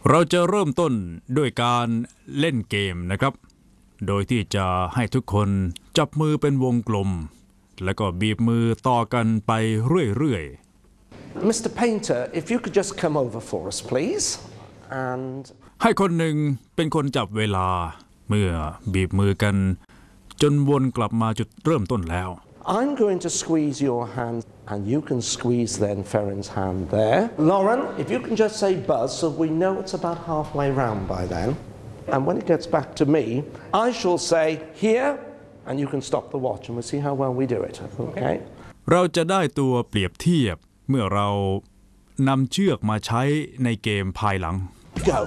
เราจะเริ่มต้นด้วยการเล่นเกมนะครับโดยที่จะให้ทุกคนจับมือเป็นวงกลมแล้วก็บีบมือต่อกันไปเรื่อยๆ Mr. Painter, if you could just come over for us, please. And ให้คนหนึ่งเป็นคนจับเวลาเมื่อบีบมือกันจนวนกลับมาจุดเริ่มต้นแล้ว I'm going to squeeze your hand and you can squeeze then Ferrin's hand there. Lauren, if you can just say buzz so we know it's about halfway round by then. And when it gets back to me, I shall say here and you can stop the watch and we'll see how well we do it. Okay? เราจะได้ตัวเปรียบเทียบเมื่อเรานำเชือกมาใช้ในเกมภายหลัง Go.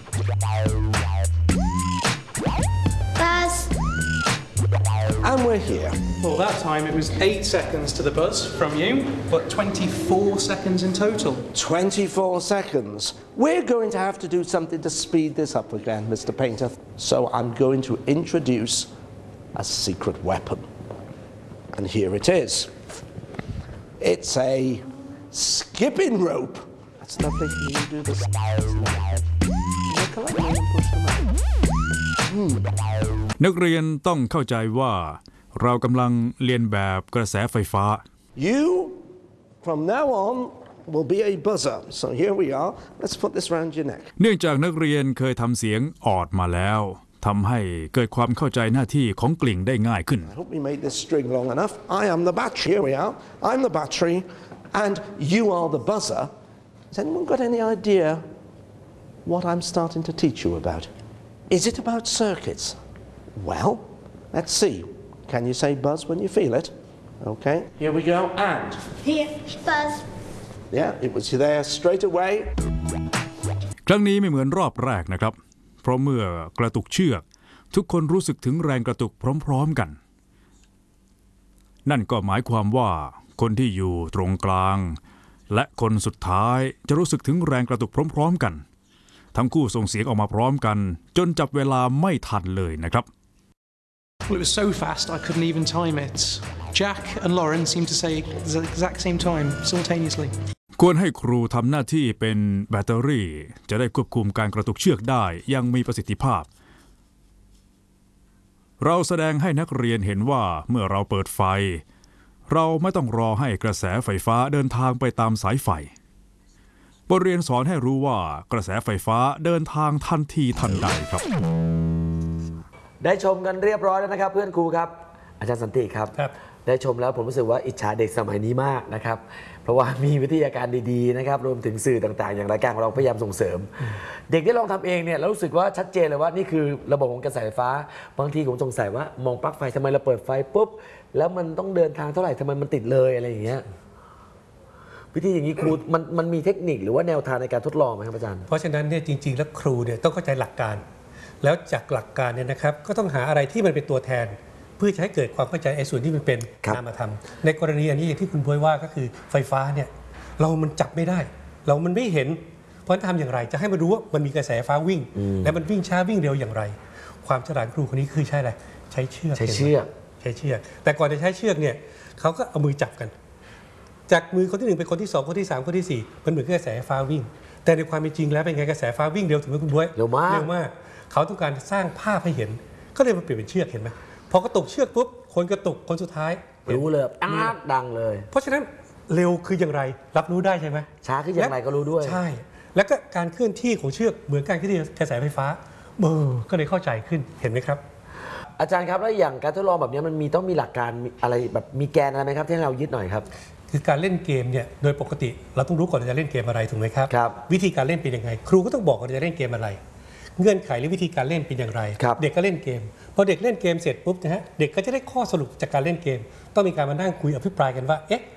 Buzz. And we're here. Well, that time it was 8 seconds to the buzz from you, but 24 seconds in total. 24 seconds. We're going to have to do something to speed this up again, Mr. Painter. So I'm going to introduce a secret weapon. And here it is. It's a skipping rope. That's lovely. You do this. Nicola, you push them out. นักเรียนต้องเข้าใจว่าเรากำลังเรียนแบบกระแสไฟฟ้า You, from now on, will be a buzzer. So here we are. Let's put this around your neck. เนื่องจากนักเรียนเคยทำเสียงออดมาแล้วทำให้เกิดความเข้าใจหน้าที่ของกลิ่งได้ง่ายขึ้น I hope we made this string long enough. I am the battery. Here we are. I'm the battery, and you are the buzzer. Has anyone got any idea what I'm starting to teach you about? Is it about circuits? Well, let's see. Can you say buzz when you feel it? Okay, here we go, and. Here, buzz. Yeah, it was there straight away. ครั้งนี้ไม่เหมือนรอบแรกนะครับเพราะเมื่อกระตุกเชือกทุกคนรู้สึกถึงแรงกระตุกพร้อมๆกันนั่นก็หมายความว่าคนที่อยู่ตรงกลางและคนสุดท้ายจะรู้สึกถึงแรงกระตุกพร้อมๆกันทั้งคู่ส่งเสียงออกมาพร้อมกันจนจับเวลาไม่ทันเลยนะครับ Well, it was so fast I couldn't even time it. Jack and Lauren seemed to say at the exact same time, simultaneously. ควรให้ครูทำหน้าที่เป็นแบตเตอรี่จะได้ควบคุมการกระตุกเชือกได้อย่างมีประสิทธิภาพเราแสดงให้นักเรียนเห็นว่าเมื่อเราเปิดไฟเราไม่ต้องรอให้กระแสไฟฟ้าเดินทางไปตามสายไฟบทเรียนสอนให้รู้ว่ากระแสไฟฟ้าเดินทางทันทีทันใดครับได้ชมกันเรียบร้อยแล้วนะครับเพื่อนครูครับอาจารย์สันติครับได้ชมแล้วผมรู้สึกว่าอิจฉาเด็กสมัยนี้มากนะครับเพราะว่ามีวิทยาการดีๆนะครับรวมถึงสื่อต่างๆอย่างรายการของเราพยายามส่งเสริมเด็กได้ลองทำเองเนี่ยแล้วรู้สึกว่าชัดเจนเลยว่านี่คือระบบของกระแสไฟฟ้าบางทีผมสงสัยว่ามองปลั๊กไฟทำไมเราเปิดไฟปุ๊บแล้วมันต้องเดินทางเท่าไหร่ทำไมมันติดเลยอะไรอย่างเงี้ยวิธีอย่างนี้ครูมันมีเทคนิคหรือว่าแนวทางในการทดลองไหมครับอาจารย์เพราะฉะนั้นเนี่ยจริงๆแล้วครูเนี่ยต้องเข้าใจหลักการแล้วจากหลักการเนี่ยนะครับก็ต้องหาอะไรที่มันเป็นตัวแทนเพื่อจะให้เกิดความเข้าใจไอ้ส่วนที่มันเป็นนามธรรมในกรณีอันนี้อย่างที่คุณบวยว่าก็คือไฟฟ้าเนี่ยมันจับไม่ได้มันไม่เห็นเพราะทำอย่างไรจะให้มันรู้ว่ามันมีกระแสไฟฟ้าวิ่งและมันวิ่งช้าวิ่งเร็วอย่างไรความฉลาดครูคนนี้คือใช่อะไรใช้เชือกแต่ก่อนจะใช้เชือกเนี่ยเขาก็เอามือจับกันจากมือคนที่1เป็นคนที่2คนที่3คนที่4มันเหมือนกระแสไฟฟ้าวิ่งแต่ในความเป็นจริงแล้วเป็นไงกระแสไฟฟ้าวิ่งเร็วถึงไหมคุณบวยเร็วมากเขาต้องการสร้างภาพให้เห็นก็เลยมาเปลี่ยนเป็นเชือกเห็นไหมพอกระตุกเชือกปุ๊บคนกระตุกคนสุดท้ายรู้เลยดังเลยเพราะฉะนั้นเร็วคืออย่างไรรับรู้ได้ใช่ไหมช้าคืออย่างไรก็รู้ด้วยใช่แล้วก็การเคลื่อนที่ของเชือกเหมือนการเคลื่อนที่กระแสไฟฟ้าก็เลยเข้าใจขึ้นเห็นไหมครับอาจารย์ครับแล้วอย่างการทดลองแบบนี้มันต้องมีหลักการอะไรแบบมีแกนอะไรไหมครับที่เรายึดหน่อยครับคือการเล่นเกมเนี่ยโดยปกติเราต้องรู้ก่อนจะเล่นเกมอะไรถูกไหมครับวิธีการเล่นเป็นยังไงครูก็ต้องบอกก่อนจะเล่นเกมอะไรเงื่อนไขหรือวิธีการเล่นเป็นอย่างไรเด็กก็เล่นเกมพอเด็กเล่นเกมเสร็จปุ๊บนะฮะเด็กก็จะได้ข้อสรุปจากการเล่นเกมต้องมีการมานั่งคุยอภิปรายกันว่าเอ๊ะ